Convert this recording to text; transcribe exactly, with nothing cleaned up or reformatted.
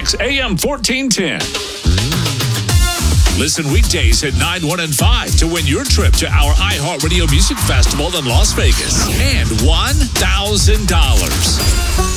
six, A M fourteen ten. Listen weekdays at nine, one, and five to win your trip to our iHeartRadio Music Festival in Las Vegas and one thousand dollars.